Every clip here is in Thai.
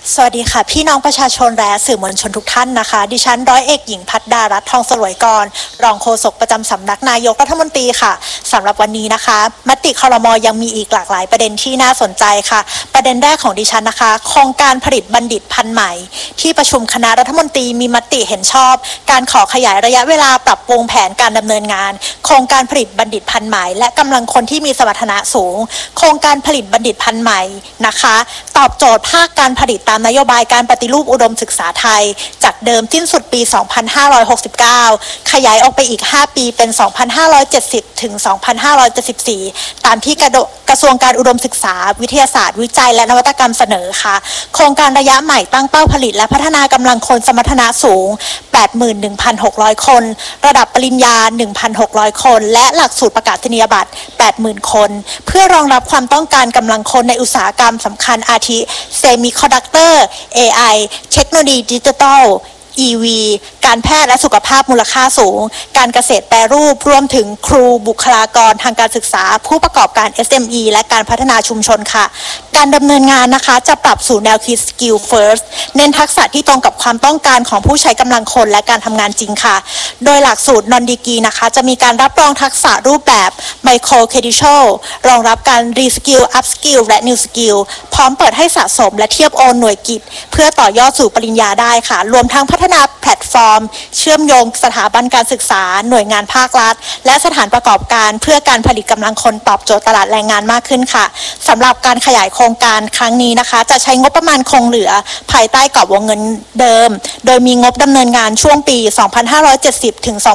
สวัสดีค่ะพี่น้องประชาชนและสื่อมวลชนทุกท่านนะคะดิฉันร้อยเอกหญิงภัทรดารัตน์ทองสลวยกรรองโฆษกประจำสำนักนายกรัฐมนตรีค่ะสำหรับวันนี้นะคะมติครม.ยังมีอีกหลากหลายประเด็นที่น่าสนใจค่ะประเด็นแรกของดิฉันนะคะโครงการผลิตบัณฑิตพันธุ์ใหม่ที่ประชุมคณะรัฐมนตรีมีมติเห็นชอบการขอขยายระยะเวลาปรับปรุงแผนการดำเนินงานโครงการผลิตบัณฑิตพันธุ์ใหม่และกำลังคนที่มีสมรรถนะสูงโครงการผลิตบัณฑิตพันธุ์ใหม่นะคะตอบโจทย์ภาคการผลิตตามนโยบายการปฏิรูปอุดมศึกษาไทยจากเดิมสิ้นสุดปี 2569 ขยายออกไปอีก 5 ปีเป็น 2570 ถึง 2574 ตามที่กระทรวงการอุดมศึกษาวิทยาศาสตร์วิจัยและนวัตกรรมเสนอค่ะโครงการระยะใหม่ตั้งเป้าผลิตและพัฒนากำลังคนสมรรถนะสูง 81,600 คนระดับปริญญา 1,600 คนและหลักสูตรประกาศนียบัตร 80,000 คนเพื่อรองรับความต้องการกำลังคนในอุตสาหกรรมสำคัญอาทิเซมิคอนดักเตอร์ AI เทคโนโลยีดิจิทัลEV การแพทย์และสุขภาพมูลค่าสูงการเกษตรแปรรูปรวมถึงครูบุคลากรทางการศึกษาผู้ประกอบการ SME และการพัฒนาชุมชนค่ะการดำเนินงานนะคะจะปรับสู่แนวคิด Skill First เน้นทักษะที่ตรงกับความต้องการของผู้ใช้กำลังคนและการทำงานจริงค่ะโดยหลักสูตร Non Degree นะคะจะมีการรับรองทักษะรูปแบบ Micro Credential รองรับการ Reskill Upskill และ New Skill พร้อมเปิดให้สะสมและเทียบโอนหน่วยกิจเพื่อต่อยอดสู่ปริญญาได้ค่ะรวมทั้งพัฒนาแพลตฟอร์มเชื่อมโยงสถาบันการศึกษาหน่วยงานภาครัฐและสถานประกอบการเพื่อการผลิตกำลังคนตอบโจทย์ตลาดแรงงานมากขึ้นค่ะสำหรับการขยายโครงการครั้งนี้นะคะจะใช้งบประมาณคงเหลือภายใต้กรอบวงเงินเดิมโดยมีงบดำเนินงานช่วงปี 2570 ถึง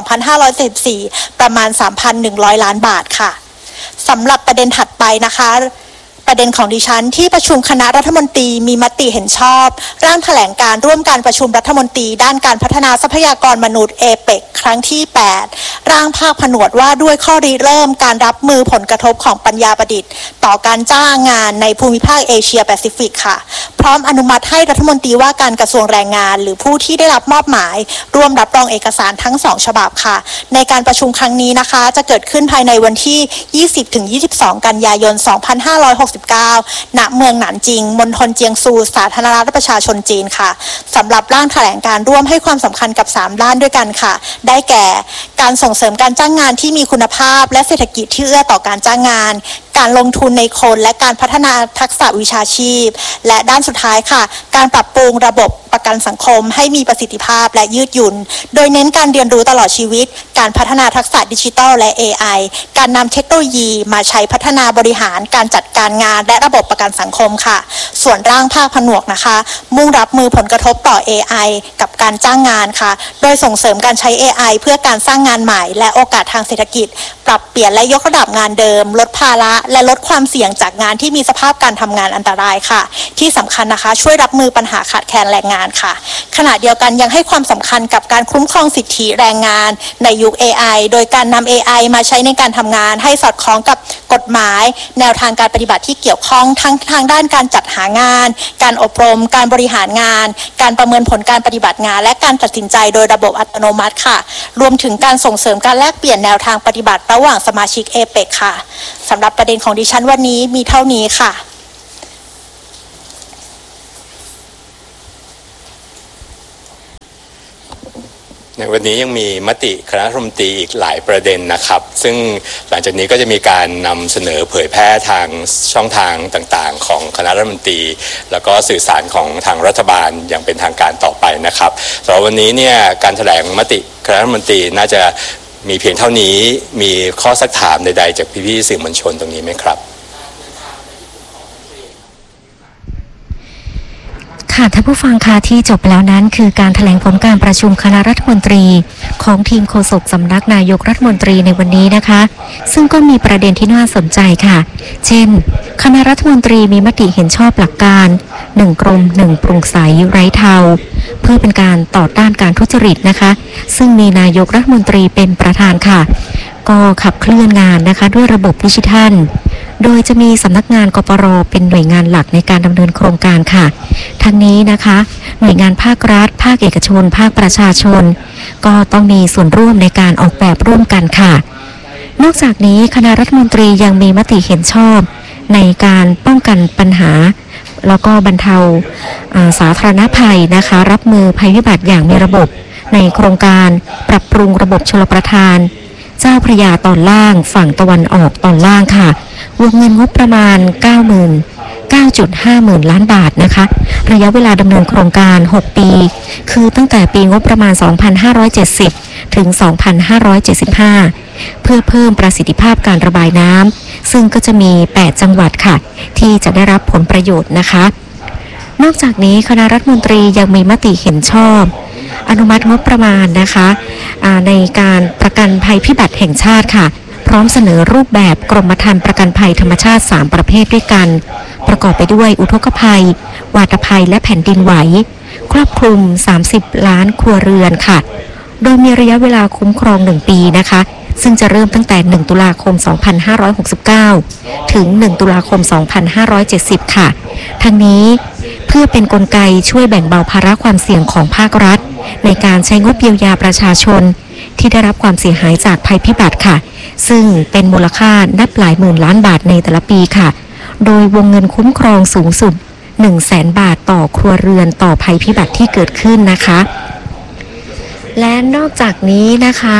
2574 ประมาณ 3,100 ล้านบาทค่ะสำหรับประเด็นถัดไปนะคะประเด็นของดิฉันที่ประชุมคณะรัฐมนตรีมีมติเห็นชอบร่างแถลงการร่วมการประชุมรัฐมนตรีด้านการพัฒนาทรัพยากรมนุษย์เอเปกครั้งที่ 8 ร่างภาคผนวดว่าด้วยข้อริเริ่มการรับมือผลกระทบของปัญญาประดิษฐ์ต่อการจ้างงานในภูมิภาคเอเชียแปซิฟิกค่ะพร้อมอนุมัติให้รัฐมนตรีว่าการกระทรวงแรงงานหรือผู้ที่ได้รับมอบหมายร่วมรับรองเอกสารทั้ง2ฉบับค่ะในการประชุมครั้งนี้นะคะจะเกิดขึ้นภายในวันที่ 20-22 กันยายน 2569 ณ เมืองหนานจิงมณฑลเจียงซูสาธารณรัฐประชาชนจีนค่ะสำหรับร่างแถลงการร่วมให้ความสำคัญกับ3ด้านด้วยกันค่ะได้แก่การส่งเสริมการจ้างงานที่มีคุณภาพและเศรษฐกิจที่เอื้อต่อการจ้างงานการลงทุนในคนและการพัฒนาทักษะวิชาชีพและด้านสุดท้ายค่ะการปรับปรุงระบบประกันสังคมให้มีประสิทธิภาพและยืดหยุ่นโดยเน้นการเรียนรู้ตลอดชีวิตการพัฒนาทักษะดิจิทัลและ AI การนำเทคโนโลยีมาใช้พัฒนาบริหารการจัดการงานและระบบประกันสังคมค่ะส่วนร่างภาคผนวกนะคะมุ่งรับมือผลกระทบต่อ AI กับการจ้างงานค่ะโดยส่งเสริมการใช้ AI เพื่อการสร้างงานใหม่และโอกาสทางเศรษฐกิจปรับเปลี่ยนและยกระดับงานเดิมลดภาระและลดความเสี่ยงจากงานที่มีสภาพการทำงานอันตรายค่ะที่สำคัญนะคะช่วยรับมือปัญหาขาดแคลนแรงงานค่ะขณะเดียวกันยังให้ความสำคัญกับการคุ้มครองสิทธิแรงงานในยุค AI โดยการนำ AI มาใช้ในการทำงานให้สอดคล้องกับกฎหมายแนวทางการปฏิบัติที่เกี่ยวข้องทั้งทางด้านการจัดหางานการอบรมการบริหารงานการประเมินผลการปฏิบัติงานและการตัดสินใจโดยระบบอัตโนมัติค่ะรวมถึงการส่งเสริมการแลกเปลี่ยนแนวทางปฏิบัติระหว่างสมาชิกเอเปกค่ะสำหรับประเด็นของดิฉันวันนี้มีเท่านี้ค่ะในวันนี้ยังมีมติคณะรัฐมนตรีอีกหลายประเด็นนะครับซึ่งหลังจากนี้ก็จะมีการนำเสนอเผยแพร่ทางช่องทางต่างๆของคณะรัฐมนตรีแล้วก็สื่อสารของทางรัฐบาลอย่างเป็นทางการต่อไปนะครับสำหรับวันนี้เนี่ยการแถลงมติคณะรัฐมนตรีน่าจะมีเพียงเท่านี้มีข้อซักถามใดๆจากพี่ๆสื่อมวลชนตรงนี้ไหมครับค่ะท่านผู้ฟังค่ะที่จบแล้วนั้นคือการแถลงผลการประชุมคณะรัฐมนตรีของทีมโฆษกสำนักนายกรัฐมนตรีในวันนี้นะคะซึ่งก็มีประเด็นที่น่าสนใจค่ะเช่นคณะรัฐมนตรีมีมติเห็นชอบหลักการ1กรม1โปร่งใสไร้เทาเพื่อเป็นการต่อต้านการทุจริตนะคะซึ่งมีนายกรัฐมนตรีเป็นประธานค่ะก็ขับเคลื่อนงานนะคะด้วยระบบดิจิทัลโดยจะมีสำนักงานกปร.เป็นหน่วยงานหลักในการดำเนินโครงการค่ะทั้งนี้นะคะหน่วยงานภาครัฐภาคเอกชนภาคประชาชนก็ต้องมีส่วนร่วมในการออกแบบร่วมกันค่ะนอกจากนี้คณะรัฐมนตรียังมีมติเห็นชอบในการป้องกันปัญหาแล้วก็บรรเทาสาธารณภัยนะคะรับมือภัยพิบัติอย่างมีระบบในโครงการปรับปรุงระบบชลประทานเจ้าพระยาตอนล่างฝั่งตะวันออกตอนล่างค่ะวงเงินงบประมาณ 9.5 หมื่นล้านบาทนะคะระยะเวลาดำเนินโครงการ6ปีคือตั้งแต่ปีงบประมาณ 2570 ถึง 2575 เพื่อเพิ่มประสิทธิภาพการระบายน้ำซึ่งก็จะมี8จังหวัดค่ะที่จะได้รับผลประโยชน์นะคะนอกจากนี้คณะรัฐมนตรียังมีมติเห็นชอบอนุมัติงบประมาณนะคะในการประกันภัยพิบัติแห่งชาติค่ะพร้อมเสนอรูปแบบกรมธรรม์ประกันภัยธรรมชาติ3ประเภทด้วยกันประกอบไปด้วยอุทกภัยวาตภัยและแผ่นดินไหวครอบคลุม30ล้านครัวเรือนค่ะโดยมีระยะเวลาคุ้มครอง1ปีนะคะซึ่งจะเริ่มตั้งแต่1ตุลาคม2569ถึง1ตุลาคม2570ค่ะทั้งนี้เพื่อเป็นกลไกช่วยแบ่งเบาภาระความเสี่ยงของภาครัฐในการใช้งบเยียวยาประชาชนที่ได้รับความเสียหายจากภัยพิบัติค่ะซึ่งเป็นมูลค่านับหลายหมื่นล้านบาทในแต่ละปีค่ะโดยวงเงินคุ้มครองสูงสุด 100,000 บาทต่อครัวเรือนต่อภัยพิบัติที่เกิดขึ้นนะคะและนอกจากนี้นะคะ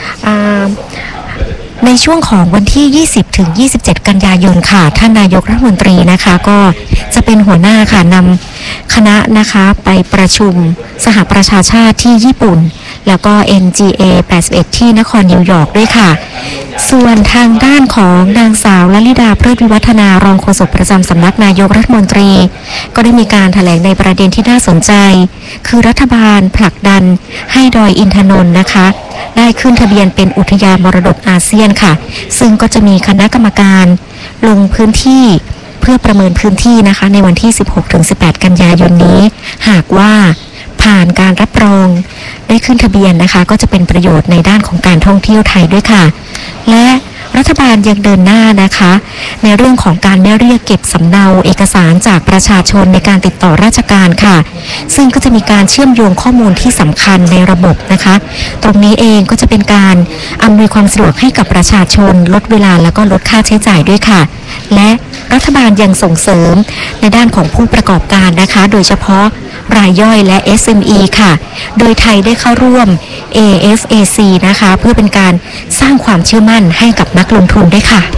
ในช่วงของวันที่ 20 ถึง 27 กันยายนค่ะท่านนายกรัฐมนตรีนะคะก็จะเป็นหัวหน้าค่ะนำคณะนะคะไปประชุมสหประชาชาติที่ญี่ปุ่นแล้วก็ NGA 81 ที่นครนิวยอร์กด้วยค่ะส่วนทางด้านของนางสาวลลิดาเพลิดวิวัฒนารองโฆษกประจำสำนักนายกรัฐมนตรีก็ได้มีการแถลงในประเด็นที่น่าสนใจคือรัฐบาลผลักดันให้ดอยอินทนนท์นะคะได้ขึ้นทะเบียนเป็นอุทยานมรดกอาเซียนค่ะซึ่งก็จะมีคณะกรรมการลงพื้นที่เพื่อประเมินพื้นที่นะคะในวันที่ 16-18 กันยายนนี้หากว่าผ่านการรับรองได้ขึ้นทะเบียนนะคะก็จะเป็นประโยชน์ในด้านของการท่องเที่ยวไทยด้วยค่ะและรัฐบาลยังเดินหน้านะคะในเรื่องของการไม่เรียกเก็บสำเนาเอกสารจากประชาชนในการติดต่อราชการค่ะซึ่งก็จะมีการเชื่อมโยงข้อมูลที่สำคัญในระบบนะคะตรงนี้เองก็จะเป็นการอำนวยความสะดวกให้กับประชาชนลดเวลาแล้วก็ลดค่าใช้จ่ายด้วยค่ะและรัฐบาลยังส่งเสริมในด้านของผู้ประกอบการนะคะโดยเฉพาะรายย่อยและ SME ค่ะโดยไทยได้เข้าร่วม AFAC นะคะเพื่อเป็นการสร้างความเชื่อมั่นให้กับนักลงทุนด้วยค่ะ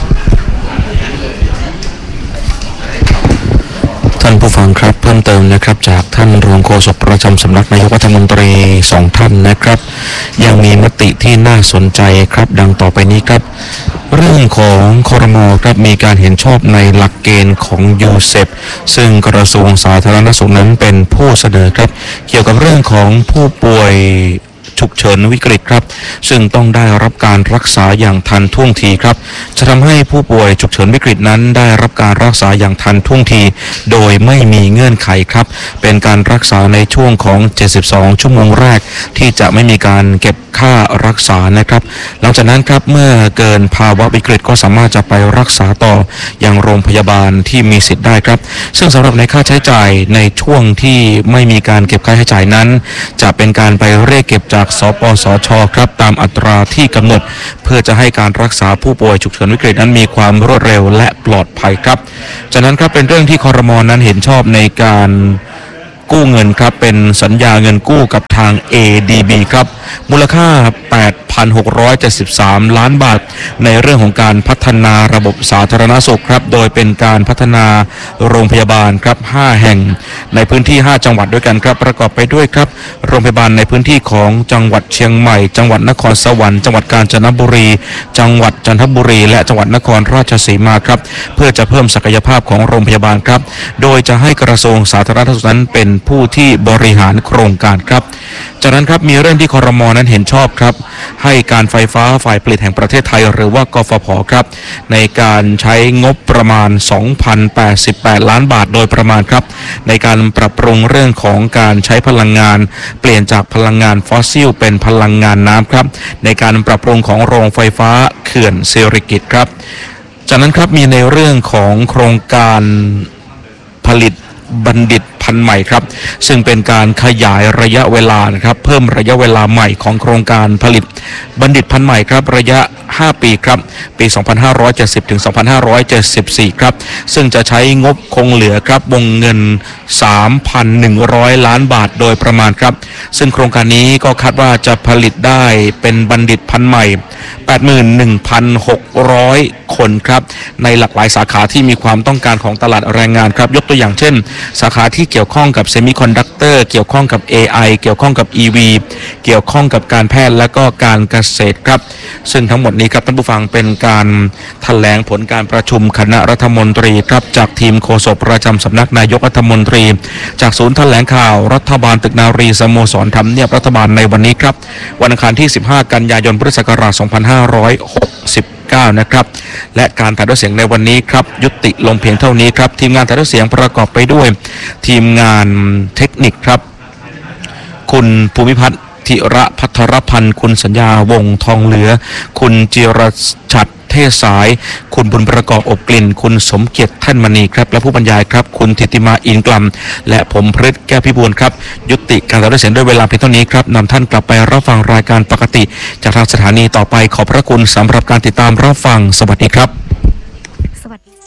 ท่านผู้ฟังครับเพิ่มเติมนะครับจากท่านรองโฆษกประจำสำนักนายกรัฐมนตรี2ท่านนะครับยังมีมติที่น่าสนใจครับดังต่อไปนี้ครับเรื่องของครม.ครับมีการเห็นชอบในหลักเกณฑ์ของยูเซปซึ่งกระทรวงสาธารณสุขนั้นเป็นผู้เสนอครับเกี่ยวกับเรื่องของผู้ป่วยฉุกเฉินวิกฤตครับซึ่งต้องได้รับการรักษาอย่างทันท่วงทีครับจะทำให้ผู้ป่วยฉุกเฉินวิกฤตนั้นได้รับการรักษาอย่างทันท่วงทีโดยไม่มีเงื่อนไขครับเป็นการรักษาในช่วงของ72ชั่วโมงแรกที่จะไม่มีการเก็บค่ารักษานะครับหลังจากนั้นครับเมื่อเกินภาวะวิกฤตก็สามารถจะไปรักษาต่อยังโรงพยาบาลที่มีสิทธิ์ได้ครับซึ่งสำหรับในค่าใช้จ่ายในช่วงที่ไม่มีการเก็บค่าใช้จ่ายนั้นจะเป็นการไปเรียกเก็บจากสปสช.ครับตามอัตราที่กำหนดเพื่อจะให้การรักษาผู้ป่วยฉุกเฉินวิกฤตนั้นมีความรวดเร็วและปลอดภัยครับจากนั้นครับเป็นเรื่องที่ครม.นั้นเห็นชอบในการกู้เงินครับเป็นสัญญาเงินกู้กับทาง ADB ครับมูลค่า 8,673 ล้านบาทในเรื่องของการพัฒนาระบบสาธารณสุขครับโดยเป็นการพัฒนาโรงพยาบาลครับ5แห่งในพื้นที่5จังหวัดด้วยกันครับประกอบไปด้วยครับโรงพยาบาลในพื้นที่ของจังหวัดเชียงใหม่จังหวัดนครสวรรค์จังหวัดกาญจนบุรีจังหวัดจันทบุรีและจังหวัดนครราชสีมาครับเพื่อจะเพิ่มศักยภาพของโรงพยาบาลครับโดยจะให้กระทรวงสาธารณสุขนั้นเป็นผู้ที่บริหารโครงการครับจากนั้นครับมีเรื่องที่ครม.นั้นเห็นชอบครับให้การไฟฟ้าฝ่ายผลิตแห่งประเทศไทยหรือว่ากฟผ.ครับในการใช้งบประมาณ 2,088 ล้านบาทโดยประมาณครับในการปรับปรุงเรื่องของการใช้พลังงานเปลี่ยนจากพลังงานฟอสซิลเป็นพลังงานน้ำครับในการปรับปรุงของโรงไฟฟ้าเขื่อนสิริกิติ์ครับจากนั้นครับมีในเรื่องของโครงการผลิตบัณฑิตพันธุ์ใหม่ครับซึ่งเป็นการขยายระยะเวลานะครับเพิ่มระยะเวลาใหม่ของโครงการผลิตบัณฑิตพันธุ์ใหม่ครับระยะ 5 ปีครับปี 2570 ถึง 2574 ครับซึ่งจะใช้งบคงเหลือครับวงเงิน 3,100 ล้านบาทโดยประมาณครับซึ่งโครงการนี้ก็คาดว่าจะผลิตได้เป็นบัณฑิตพันธุ์ใหม่ 81,600 คนครับในหลากหลายสาขาที่มีความต้องการของตลาดแรงงานครับยกตัวอย่างเช่นสาขาที่เกี่ยวข้องกับเซมิคอนดักเตอร์เกี่ยวข้องกับ AI เกี่ยวข้องกับ EV เกี่ยวข้องกับการแพทย์และก็การเกษตรครับซึ่งทั้งหมดนี้ครับท่านผู้ฟังเป็นการแถลงผลการประชุมคณะรัฐมนตรีครับจากทีมโฆษกประจำสำนักนายกรัฐมนตรีจากศูนย์แถลงข่าวรัฐบาลตึกนารีสโมสรทำเนียบรัฐบาลในวันนี้ครับวันอังคารที่ 15 กันยายนพุทธศักราช 2569 นะครับและการถ่ายทอดเสียงในวันนี้ครับยุติลงเพียงเท่านี้ครับทีมงานถ่ายทอดเสียงประกอบไปด้วยทีมงานเทคนิคครับคุณภูมิพัฒน์ธิระภัทรพันธ์คุณสัญญาวงทองเหลือคุณจิรชัดเทศสายคุณบุญประกอบอบกลิ่นคุณสมเกียรติแท่นมณีครับและผู้บรรยายครับคุณธิติมาอินกลัมและผมพฤทธิ์แก้วพิบูลครับยุติการถ่ายทอดเสียงด้วยเวลาเพียงเท่านี้ครับนำท่านกลับไปรับฟังรายการปกติจากทางสถานีต่อไปขอบพระคุณสำหรับการติดตามรับฟังสวัสดีครับ